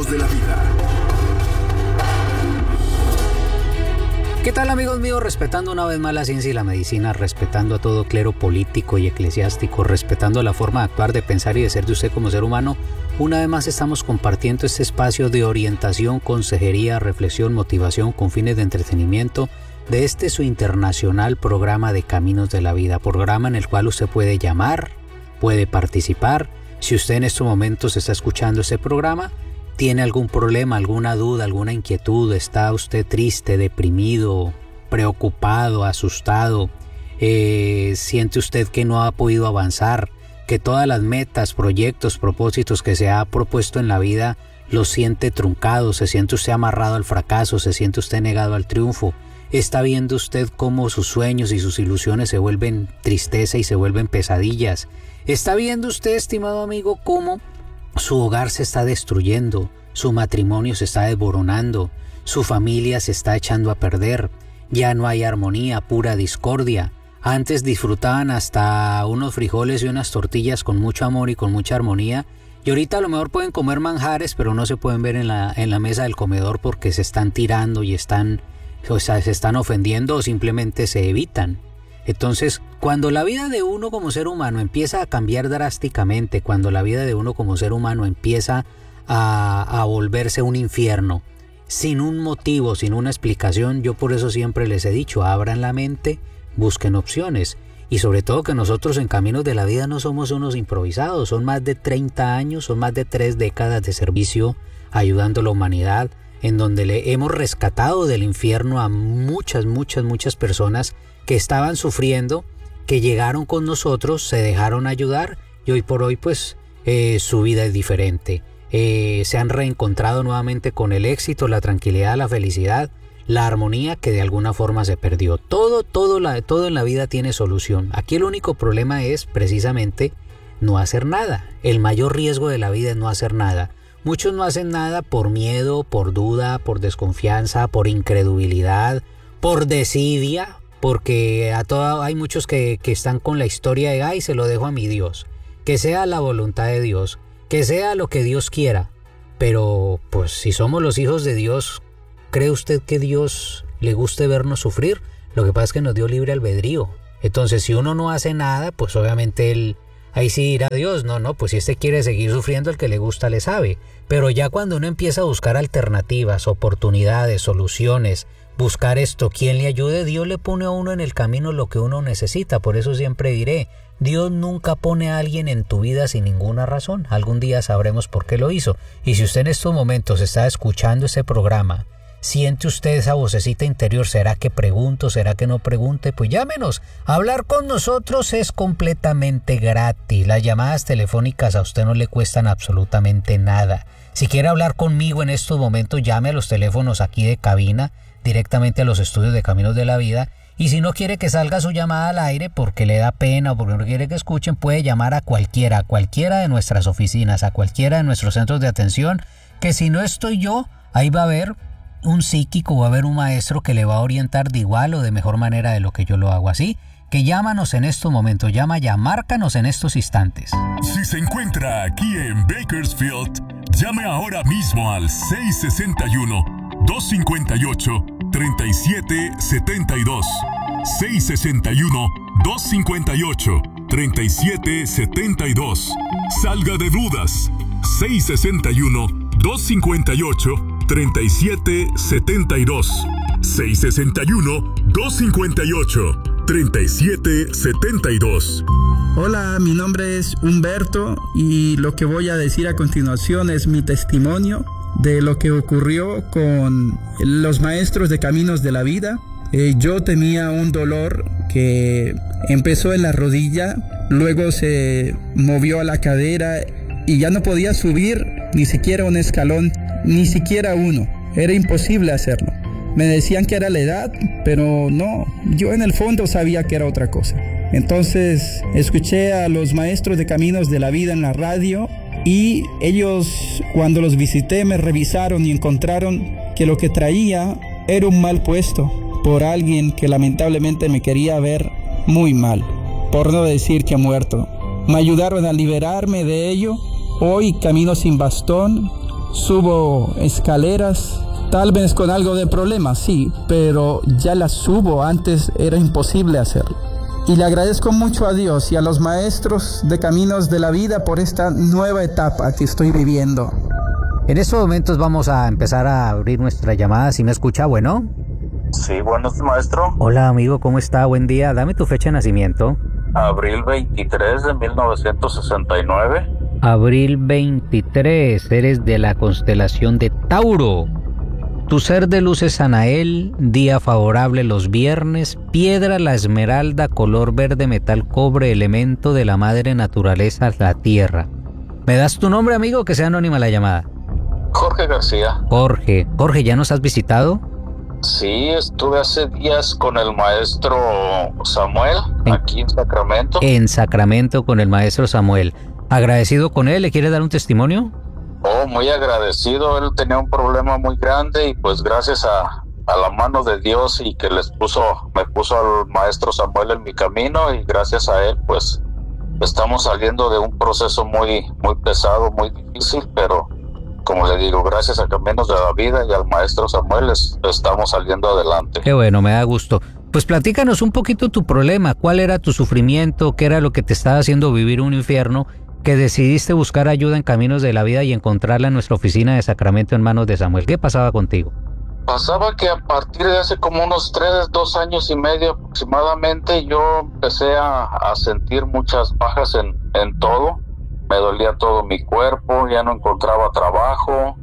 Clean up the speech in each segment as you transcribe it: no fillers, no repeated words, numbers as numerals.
Caminos de la Vida. ¿Qué tal, amigos míos? Respetando una vez más la ciencia y la medicina, respetando a todo clero político y eclesiástico, respetando la forma de actuar, de pensar y de ser de usted como ser humano, una vez más estamos compartiendo este espacio de orientación, consejería, reflexión, motivación con fines de entretenimiento de este su internacional programa de Caminos de la Vida, programa en el cual usted puede llamar, puede participar. Si usted en estos momentos está escuchando este programa, ¿tiene algún problema, alguna duda, alguna inquietud? ¿Está usted triste, deprimido, preocupado, asustado? ¿Siente usted que no ha podido avanzar? ¿Que todas las metas, proyectos, propósitos que se ha propuesto en la vida los siente truncados? ¿Se siente usted amarrado al fracaso? ¿Se siente usted negado al triunfo? ¿Está viendo usted cómo sus sueños y sus ilusiones se vuelven tristeza y se vuelven pesadillas? ¿Está viendo usted, estimado amigo, cómo su hogar se está destruyendo, su matrimonio se está desboronando, su familia se está echando a perder, ya no hay armonía, pura discordia? Antes disfrutaban hasta unos frijoles y unas tortillas con mucho amor y con mucha armonía, y ahorita a lo mejor pueden comer manjares, pero no se pueden ver en la mesa del comedor porque se están tirando y se están ofendiendo o simplemente se evitan. Entonces, cuando la vida de uno como ser humano empieza a cambiar drásticamente, cuando la vida de uno como ser humano empieza a volverse un infierno, sin un motivo, sin una explicación, yo por eso siempre les he dicho, abran la mente, busquen opciones. Y sobre todo que nosotros en Caminos de la Vida no somos unos improvisados, son más de 30 años, son más de 3 décadas de servicio ayudando a la humanidad, en donde le hemos rescatado del infierno a muchas personas que estaban sufriendo, que llegaron con nosotros, se dejaron ayudar y hoy por hoy pues su vida es diferente. Se han reencontrado nuevamente con el éxito, la tranquilidad, la felicidad, la armonía que de alguna forma se perdió. Todo en la vida tiene solución. Aquí el único problema es precisamente no hacer nada. El mayor riesgo de la vida es no hacer nada. Muchos no hacen nada por miedo, por duda, por desconfianza, por incredulidad, por desidia, porque hay muchos que están con la historia de ay, se lo dejo a mi Dios, que sea la voluntad de Dios, que sea lo que Dios quiera. Pero pues si somos los hijos de Dios, ¿cree usted que Dios le guste vernos sufrir? Lo que pasa es que nos dio libre albedrío. Entonces si uno no hace nada, pues obviamente él ahí sí dirá Dios, no, pues si este quiere seguir sufriendo, el que le gusta le sabe. Pero ya cuando uno empieza a buscar alternativas, oportunidades, soluciones, buscar esto, quien le ayude, Dios le pone a uno en el camino lo que uno necesita. Por eso siempre diré, Dios nunca pone a alguien en tu vida sin ninguna razón. Algún día sabremos por qué lo hizo. Y si usted en estos momentos está escuchando este programa, ¿siente usted esa vocecita interior? ¿Será que pregunto? ¿Será que no pregunte? Pues llámenos. Hablar con nosotros es completamente gratis. Las llamadas telefónicas a usted no le cuestan absolutamente nada. Si quiere hablar conmigo en estos momentos, llame a los teléfonos aquí de cabina, directamente a los estudios de Caminos de la Vida. Y si no quiere que salga su llamada al aire porque le da pena o porque no quiere que escuchen, puede llamar a cualquiera de nuestras oficinas, a cualquiera de nuestros centros de atención, que si no estoy yo, ahí va a haber un psíquico, va a haber un maestro que le va a orientar de igual o de mejor manera de lo que yo lo hago. Así que llámanos en estos momentos, márcanos en estos instantes. Si se encuentra aquí en Bakersfield, llame ahora mismo al 661-258-3772. 661-258-3772. Salga de dudas. 661-258-3772. 661-258-3772. Hola, mi nombre es Humberto y lo que voy a decir a continuación es mi testimonio de lo que ocurrió con los maestros de Caminos de la Vida. Yo tenía un dolor que empezó en la rodilla, luego se movió a la cadera y ya no podía subir ni siquiera un escalón, ni siquiera uno. Era imposible hacerlo. Me decían que era la edad, pero no, yo en el fondo sabía que era otra cosa. Entonces escuché a los maestros de Caminos de la Vida en la radio y ellos, cuando los visité, me revisaron y encontraron que lo que traía era un mal puesto por alguien que lamentablemente me quería ver muy mal, por no decir que muerto. Me ayudaron a liberarme de ello. Hoy camino sin bastón, subo escaleras, tal vez con algo de problema, sí, pero ya las subo, antes era imposible hacerlo. Y le agradezco mucho a Dios y a los maestros de caminos de la vida por esta nueva etapa que estoy viviendo. En estos momentos vamos a empezar a abrir nuestra llamada. ¿Sí me escucha? Bueno. Sí, buenos maestro. Hola amigo, ¿cómo está? Buen día. Dame tu fecha de nacimiento. Abril 23 de 1969. Abril 23, eres de la constelación de Tauro. Tu ser de luz es Anael, día favorable los viernes, piedra la esmeralda, color verde, metal cobre, elemento de la madre naturaleza, la tierra. ¿Me das tu nombre, amigo, que sea anónima la llamada? Jorge García. Jorge, ¿ya nos has visitado? Sí, estuve hace días con el maestro Samuel, aquí en Sacramento. En Sacramento con el maestro Samuel. ¿Agradecido con él? ¿Le quiere dar un testimonio? Oh, muy agradecido. Él tenía un problema muy grande y pues gracias a la mano de Dios y que me puso al maestro Samuel en mi camino, y gracias a él pues estamos saliendo de un proceso muy pesado, muy difícil, pero como le digo, gracias a Caminos de la Vida y al maestro Samuel estamos saliendo adelante. Qué bueno, me da gusto. Pues platícanos un poquito tu problema. ¿Cuál era tu sufrimiento? ¿Qué era lo que te estaba haciendo vivir un infierno que decidiste buscar ayuda en Caminos de la Vida y encontrarla en nuestra oficina de Sacramento en manos de Samuel? ¿Qué pasaba contigo? Pasaba que a partir de hace como unos 2 años y medio aproximadamente, yo empecé a sentir muchas bajas en todo. Me dolía todo mi cuerpo, ya no encontraba trabajo.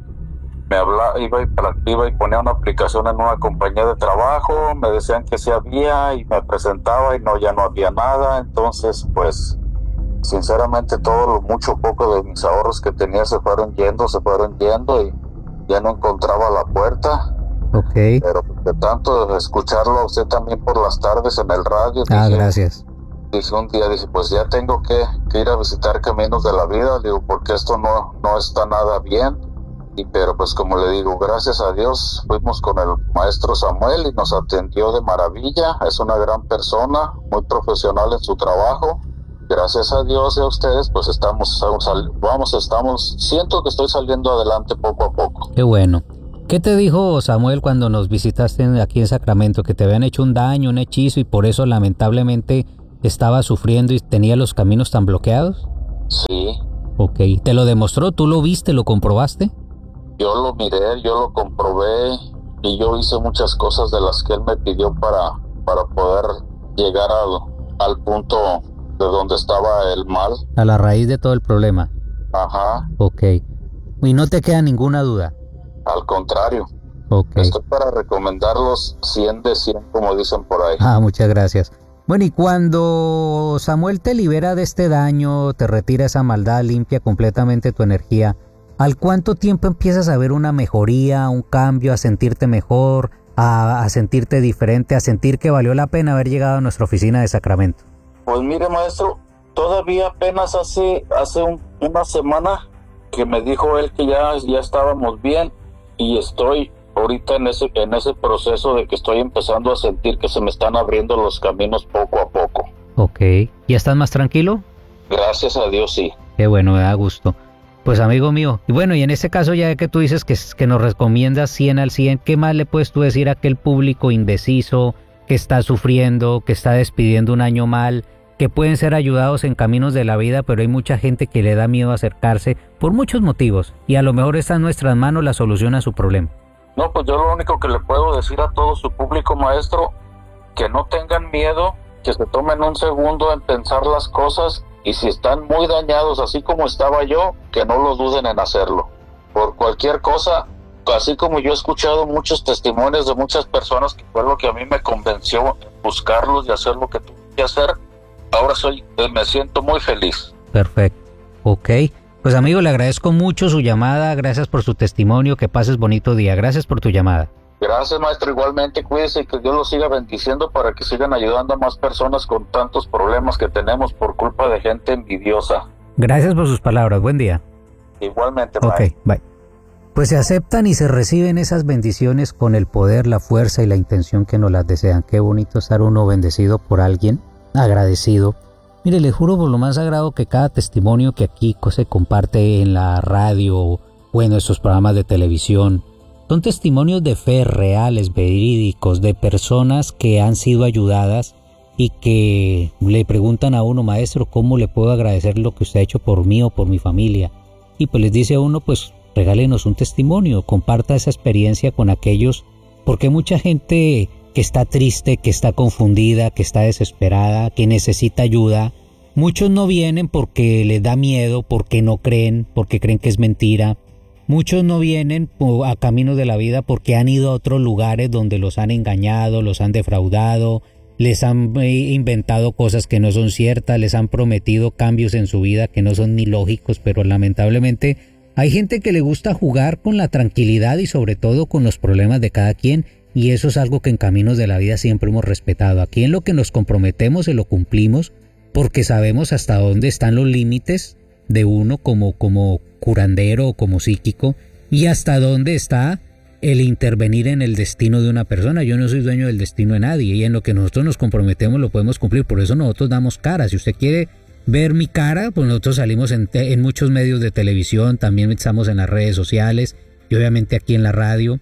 Iba y ponía una aplicación en una compañía de trabajo, me decían que sí había y me presentaba y ya no había nada. Entonces pues sinceramente todo lo mucho poco de mis ahorros que tenía se fueron yendo y ya no encontraba la puerta. Okay. Pero de tanto escucharlo a usted también por las tardes en el radio, gracias. Un día dije, pues ya tengo que ir a visitar Caminos de la Vida, digo, porque esto no está nada bien. Pero pues como le digo, gracias a Dios fuimos con el maestro Samuel y nos atendió de maravilla. Es una gran persona, muy profesional en su trabajo. Gracias a Dios y a ustedes, pues siento que estoy saliendo adelante poco a poco. Qué bueno. ¿Qué te dijo Samuel cuando nos visitaste aquí en Sacramento? ¿Que te habían hecho un daño, un hechizo y por eso lamentablemente estaba sufriendo y tenía los caminos tan bloqueados? Sí. Ok. ¿Te lo demostró? ¿Tú lo viste, lo comprobaste? Yo lo miré, yo lo comprobé y yo hice muchas cosas de las que él me pidió para poder llegar al punto de donde estaba el mal. A la raíz de todo el problema. Ajá. Ok. ¿Y no te queda ninguna duda? Al contrario. Okay. Estoy para recomendarlos 100 de 100, como dicen por ahí. Muchas gracias. Bueno, y cuando Samuel te libera de este daño, te retira esa maldad, limpia completamente tu energía, ¿al cuánto tiempo empiezas a ver una mejoría, un cambio, a sentirte mejor, a sentirte diferente, a sentir que valió la pena haber llegado a nuestra oficina de Sacramento? Pues mire, maestro, todavía apenas hace una semana que me dijo él que ya estábamos bien, y estoy ahorita en ese proceso de que estoy empezando a sentir que se me están abriendo los caminos poco a poco. Ok. ¿Ya estás más tranquilo? Gracias a Dios, sí. Qué bueno, me da gusto. Pues amigo mío, y bueno, y en este caso ya que tú dices que nos recomiendas 100 al 100, ¿qué más le puedes tú decir a aquel público indeciso que está sufriendo, que está despidiendo un año mal, que pueden ser ayudados en Caminos de la Vida, pero hay mucha gente que le da miedo acercarse por muchos motivos, y a lo mejor está en nuestras manos la solución a su problema? No, pues yo lo único que le puedo decir a todo su público, maestro, que no tengan miedo, que se tomen un segundo en pensar las cosas, y si están muy dañados, así como estaba yo, que no lo duden en hacerlo. Por cualquier cosa, así como yo he escuchado muchos testimonios de muchas personas, que fue lo que a mí me convenció buscarlos y hacer lo que tuve que hacer, ahora me siento muy feliz. Perfecto. Ok. Pues amigo, le agradezco mucho su llamada, gracias por su testimonio, que pases bonito día, gracias por tu llamada. Gracias, maestro, igualmente cuídese y que Dios los siga bendiciendo para que sigan ayudando a más personas con tantos problemas que tenemos por culpa de gente envidiosa. Gracias por sus palabras, buen día. Igualmente, maestro. Ok, bye. Pues se aceptan y se reciben esas bendiciones con el poder, la fuerza y la intención que nos las desean. Qué bonito estar uno bendecido por alguien, agradecido. Mire, le juro por lo más sagrado que cada testimonio que aquí se comparte en la radio o en nuestros programas de televisión. Son testimonios de fe reales, verídicos, de personas que han sido ayudadas y que le preguntan a uno, maestro, ¿cómo le puedo agradecer lo que usted ha hecho por mí o por mi familia? Y pues les dice a uno, pues regálenos un testimonio, comparta esa experiencia con aquellos, porque hay mucha gente que está triste, que está confundida, que está desesperada, que necesita ayuda. Muchos no vienen porque les da miedo, porque no creen, porque creen que es mentira. Muchos no vienen a caminos de la vida porque han ido a otros lugares donde los han engañado, los han defraudado, les han inventado cosas que no son ciertas, les han prometido cambios en su vida que no son ni lógicos, pero lamentablemente hay gente que le gusta jugar con la tranquilidad y sobre todo con los problemas de cada quien, y eso es algo que en Caminos de la Vida siempre hemos respetado. Aquí en lo que nos comprometemos se lo cumplimos porque sabemos hasta dónde están los límites de uno como curandero o como psíquico y hasta dónde está el intervenir en el destino de una persona. Yo no soy dueño del destino de nadie y en lo que nosotros nos comprometemos lo podemos cumplir. Por eso nosotros damos cara. Si usted quiere ver mi cara, pues nosotros salimos en muchos medios de televisión, también estamos en las redes sociales y obviamente aquí en la radio.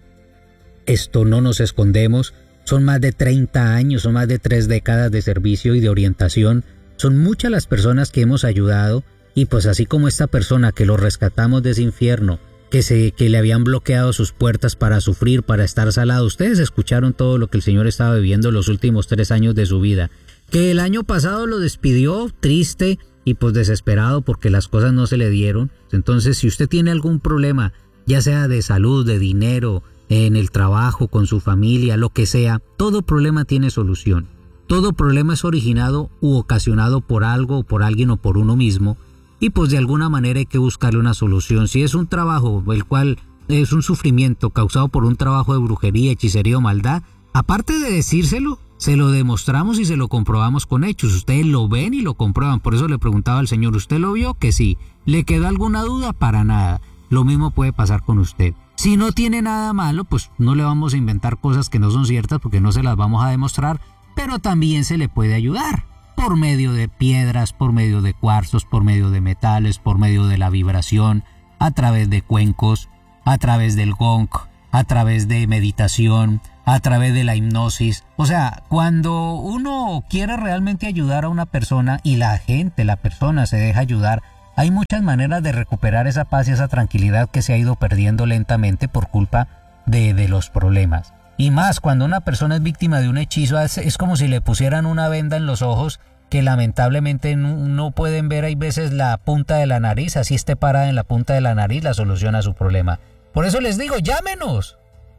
Esto no nos escondemos. Son más de 30 años, son más de 3 décadas de servicio y de orientación. Son muchas las personas que hemos ayudado y pues así como esta persona que lo rescatamos de ese infierno, que le habían bloqueado sus puertas para sufrir, para estar salado. Ustedes escucharon todo lo que el Señor estaba viviendo los últimos 3 años de su vida. Que el año pasado lo despidió triste y pues desesperado porque las cosas no se le dieron. Entonces, si usted tiene algún problema, ya sea de salud, de dinero, en el trabajo, con su familia, lo que sea, todo problema tiene solución. Todo problema es originado u ocasionado por algo, por alguien o por uno mismo. Y pues de alguna manera hay que buscarle una solución. Si es un trabajo el cual es un sufrimiento causado por un trabajo de brujería, hechicería o maldad, aparte de decírselo, se lo demostramos y se lo comprobamos con hechos. Ustedes lo ven y lo comprueban. Por eso le preguntaba al Señor, ¿usted lo vio? Que sí. ¿Le quedó alguna duda? Para nada. Lo mismo puede pasar con usted. Si no tiene nada malo, pues no le vamos a inventar cosas que no son ciertas porque no se las vamos a demostrar, pero también se le puede ayudar. Por medio de piedras, por medio de cuarzos, por medio de metales, por medio de la vibración, a través de cuencos, a través del gong, a través de meditación, a través de la hipnosis. O sea, cuando uno quiere realmente ayudar a una persona y la persona se deja ayudar, hay muchas maneras de recuperar esa paz y esa tranquilidad que se ha ido perdiendo lentamente por culpa de los problemas. Y más, cuando una persona es víctima de un hechizo, es como si le pusieran una venda en los ojos que lamentablemente no pueden ver, hay veces la punta de la nariz, así esté parada en la punta de la nariz, la solución a su problema. Por eso les digo, llámenos.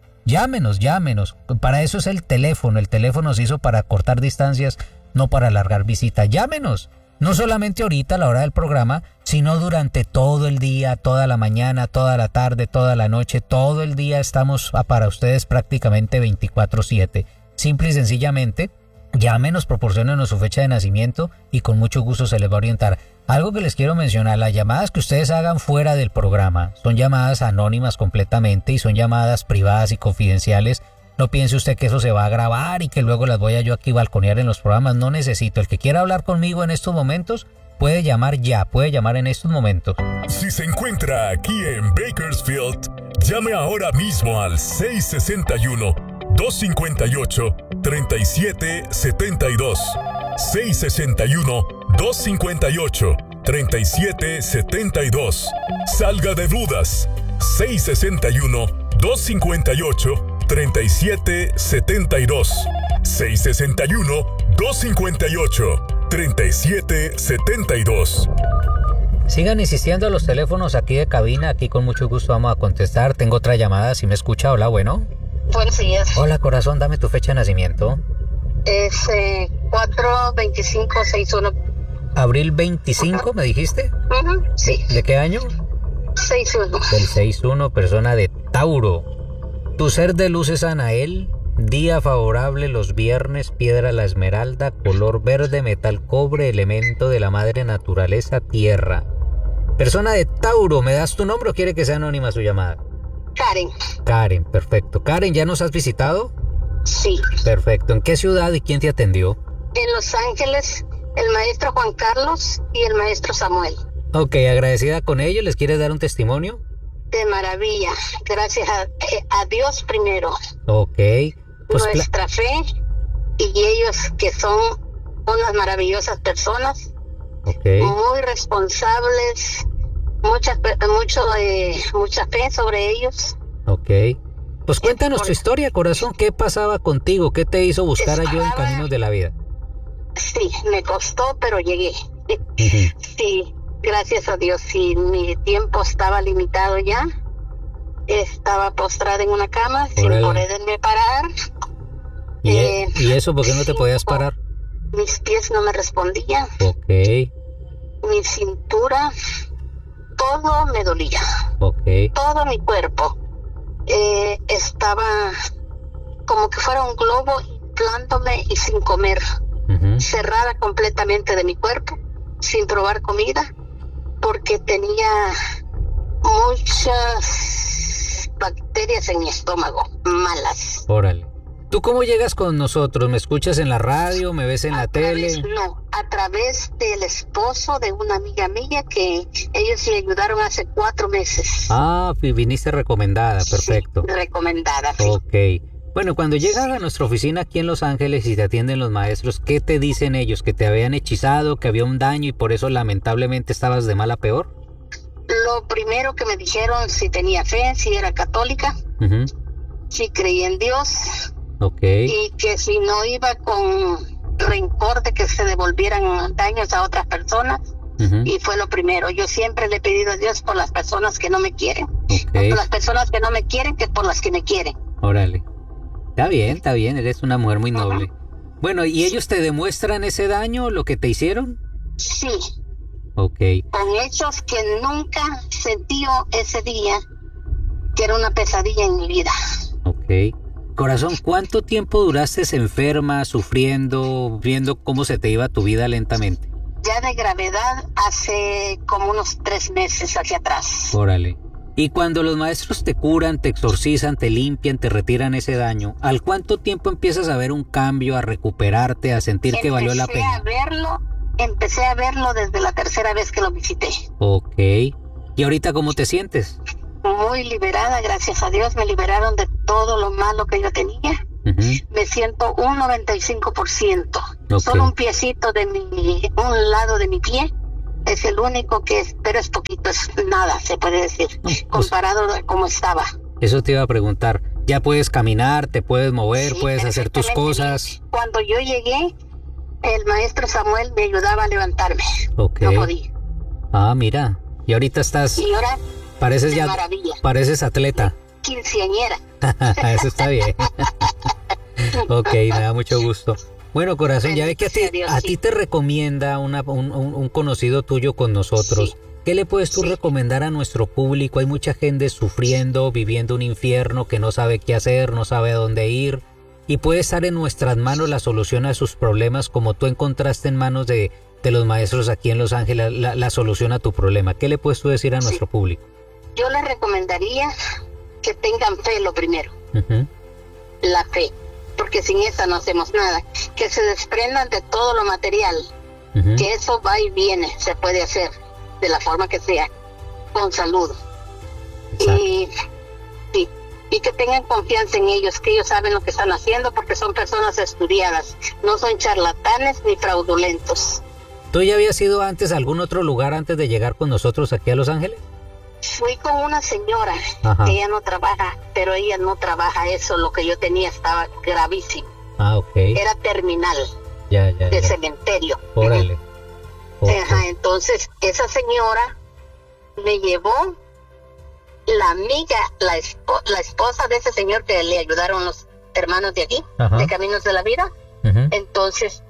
Para eso es el teléfono se hizo para cortar distancias, no para alargar visita. Llámenos, no solamente ahorita a la hora del programa, sino durante todo el día, toda la mañana, toda la tarde, toda la noche, todo el día estamos para ustedes prácticamente 24/7. Simple y sencillamente, llámenos, proporciónenos su fecha de nacimiento y con mucho gusto se les va a orientar. Algo que les quiero mencionar, las llamadas que ustedes hagan fuera del programa son llamadas anónimas completamente y son llamadas privadas y confidenciales. No piense usted que eso se va a grabar y que luego las voy a yo aquí balconear en los programas. No necesito. El que quiera hablar conmigo en estos momentos puede llamar en estos momentos. Si se encuentra aquí en Bakersfield, llame ahora mismo al 661-258-3772. 661-258-3772. Salga de dudas. 661-258-3772. 661-258-3772. Sigan insistiendo a los teléfonos aquí de cabina, aquí con mucho gusto vamos a contestar. Tengo otra llamada, si me escucha. Hola, bueno. Buenos días. Hola, corazón, dame tu fecha de nacimiento. Es 4/25/61. ¿Abril 25, me dijiste? Sí. ¿De qué año? 61. Del 61, persona de Tauro. Tu ser de luz es Anael. Día favorable los viernes, piedra la esmeralda, color verde, metal cobre, elemento de la madre naturaleza, tierra. Persona de Tauro, ¿me das tu nombre o quiere que sea anónima su llamada? Karen. Karen, perfecto. Karen, ¿ya nos has visitado? Sí. Perfecto. ¿En qué ciudad y quién te atendió? En Los Ángeles, el maestro Juan Carlos y el maestro Samuel. Ok, agradecida con ellos. ¿Les quieres dar un testimonio? De maravilla, gracias a Dios primero. Ok. Pues Nuestra fe y ellos que son unas maravillosas personas, muy responsables, mucha fe sobre ellos. Ok. Pues cuéntanos tu historia, corazón. ¿Qué pasaba contigo? ¿Qué te hizo buscar ayuda en Caminos de la Vida? Sí, me costó, pero llegué. Sí, gracias a Dios. Sí, mi tiempo estaba limitado ya. Estaba postrada en una cama sin poderme parar. ¿Y eso por qué no te podías parar? Mis pies no me respondían. Ok. Mi cintura, todo me dolía. Ok. Todo mi cuerpo estaba como que fuera un globo inflándome y sin comer. Cerrada completamente de mi cuerpo, sin probar comida, porque tenía muchas bacterias en mi estómago, malas. Órale. ¿Tú cómo llegas con nosotros? ¿Me escuchas en la radio? ¿Me ves en la tele? No, a través del esposo de una amiga mía que ellos me ayudaron hace 4 meses. Ah, viniste recomendada, perfecto. Sí, recomendada, sí. Ok. Bueno, cuando llegas a nuestra oficina aquí en Los Ángeles y te atienden los maestros, ¿qué te dicen ellos? ¿Que te habían hechizado, que había un daño y por eso lamentablemente estabas de mal a peor? Lo primero que me dijeron, si tenía fe, si era católica, si creía en Dios, y que si no iba con rencor de que se devolvieran daños a otras personas, y fue lo primero. Yo siempre le he pedido a Dios por las personas que no me quieren, por las personas que no me quieren que por las que me quieren. Órale. Está bien, eres una mujer muy noble. Bueno, ¿y ellos te demuestran ese daño, lo que te hicieron? Sí. Ok. Con hechos que nunca sentí ese día, que era una pesadilla en mi vida. Ok. Corazón, ¿cuánto tiempo duraste enferma, sufriendo, viendo cómo se te iba tu vida lentamente? Ya de gravedad hace como unos 3 meses hacia atrás. Órale. Y cuando los maestros te curan, te exorcizan, te limpian, te retiran ese daño, ¿al cuánto tiempo empiezas a ver un cambio, a recuperarte, a sentir que valió la pena? Empecé a verlo desde la 3ª vez que lo visité. Ok. ¿Y ahorita cómo te sientes? Muy liberada, gracias a Dios. Me liberaron de todo lo malo que yo tenía. Me siento un 95%. Solo un piecito de un lado de mi pie es el único que es, pero es poquito, es nada, se puede decir, comparado a cómo estaba. Eso te iba a preguntar. Ya puedes caminar, te puedes mover, puedes hacer tus cosas. Cuando yo llegué, el maestro Samuel me ayudaba a levantarme. No podía. Ah, mira. Y ahorita estás... Y ahora, pareces ya... maravilla. Pareces atleta. Quinceañera. Eso está bien. Ok, me da mucho gusto. Bueno, corazón, ya ve que a ti te recomienda un conocido tuyo con nosotros. Sí. ¿Qué le puedes tú recomendar a nuestro público? Hay mucha gente sufriendo, viviendo un infierno, que no sabe qué hacer, no sabe a dónde ir. Y puede estar en nuestras manos la solución a sus problemas, como tú encontraste en manos de los maestros aquí en Los Ángeles la solución a tu problema. ¿Qué le puedes tú decir a nuestro público? Yo les recomendaría que tengan fe lo primero. La fe. Porque sin esa no hacemos nada, que se desprendan de todo lo material, que eso va y viene, se puede hacer de la forma que sea, con salud. Y que tengan confianza en ellos, que ellos saben lo que están haciendo, porque son personas estudiadas, no son charlatanes ni fraudulentos. ¿Tú ya habías ido antes a algún otro lugar antes de llegar con nosotros aquí a Los Ángeles? Fui con una señora, que ella no trabaja, pero ella no trabaja eso, lo que yo tenía estaba gravísimo. Ah, ok. Era terminal, de cementerio. Órale. Entonces, esa señora me llevó, la amiga, la esposa de ese señor que le ayudaron los hermanos de aquí, de Caminos de la Vida. Entonces,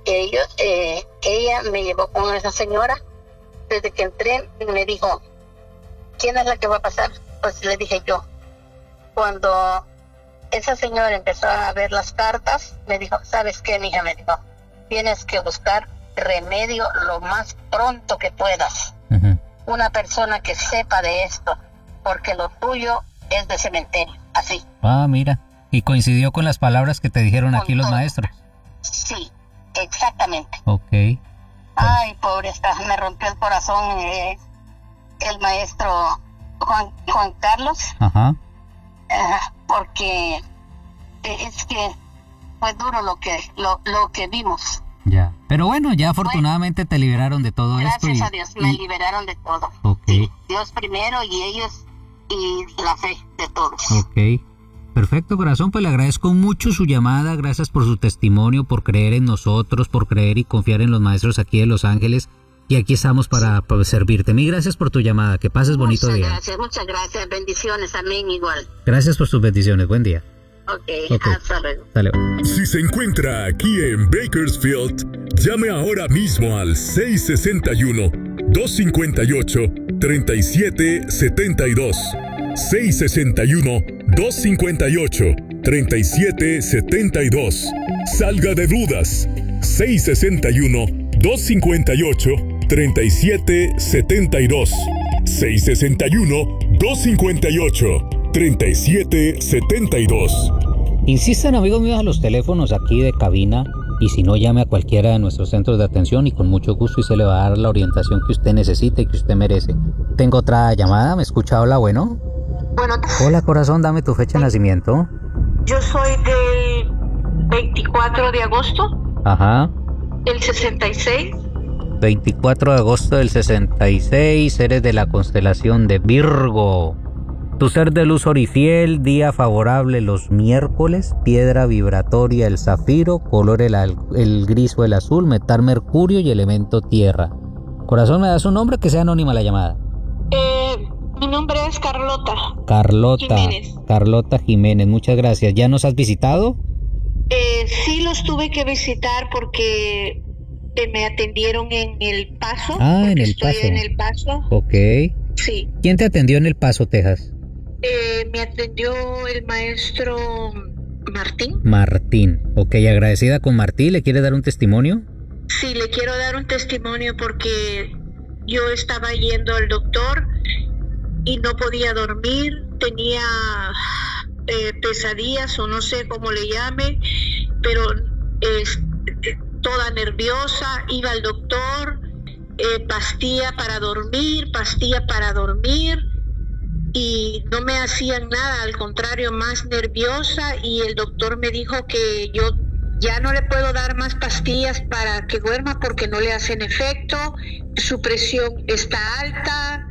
ella me llevó con esa señora. Desde que entré, me dijo, ¿quién es la que va a pasar? Pues le dije yo. Cuando esa señora empezó a ver las cartas, me dijo, ¿sabes qué, mija? Me dijo, tienes que buscar remedio lo más pronto que puedas. Una persona que sepa de esto, porque lo tuyo es de cementerio, así. Ah, mira. ¿Y coincidió con las palabras que te dijeron aquí los maestros? Sí, exactamente. Ok. Ay, pobre, me rompió el corazón el maestro Juan Carlos. Ajá. Porque es que fue duro lo que vimos. Ya. Pero bueno, ya afortunadamente te liberaron de todo esto. Gracias a Dios, me liberaron de todo. Ok. Sí, Dios primero y ellos y la fe de todos. Ok. Perfecto, corazón, pues le agradezco mucho su llamada, gracias por su testimonio, por creer en nosotros, por creer y confiar en los maestros aquí de Los Ángeles, y aquí estamos para servirte. Mil gracias por tu llamada, que pases bonito día. Muchas gracias, bendiciones, amén, igual. Gracias por tus bendiciones, buen día. Ok. Hasta luego. Hasta luego. Si se encuentra aquí en Bakersfield, llame ahora mismo al 661-258-3772. 661-258-3772. Salga de dudas. 661-258-3772. 661-258-3772. Insistan, amigos míos, a los teléfonos aquí de cabina, y si no, llame a cualquiera de nuestros centros de atención y con mucho gusto y se le va a dar la orientación que usted necesite y que usted merece. Tengo otra llamada, ¿me escucha? Hola, bueno. Hola, corazón, dame tu fecha de nacimiento. Yo soy del 24 de agosto. Ajá. Del 66. 24 de agosto del 66, eres de la constelación de Virgo. Tu ser de luz orifiel, día favorable los miércoles, piedra vibratoria el zafiro, color el gris o el azul, metal mercurio y elemento tierra. Corazón, ¿me das un nombre? Que sea anónima la llamada. Mi nombre es Carlota. Carlota Jiménez. Carlota Jiménez, muchas gracias. ¿Ya nos has visitado? Sí, los tuve que visitar porque me atendieron en El Paso. En El Paso. Estoy en El Paso. Ok. Sí. ¿Quién te atendió en El Paso, Texas? Me atendió el maestro Martín. Martín. Ok, agradecida con Martín. ¿Le quiere dar un testimonio? Sí, le quiero dar un testimonio porque yo estaba yendo al doctor y no podía dormir, tenía pesadillas o no sé cómo le llame, pero toda nerviosa, iba al doctor, pastilla para dormir y no me hacían nada, al contrario, más nerviosa, y el doctor me dijo que yo ya no le puedo dar más pastillas para que duerma porque no le hacen efecto, su presión está alta,